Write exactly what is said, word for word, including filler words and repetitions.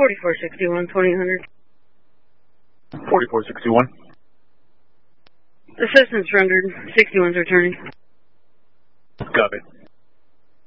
forty-four sixty-one, twenty hundred. forty-four sixty-one. Assistance rendered, sixty-one's returning. Copy.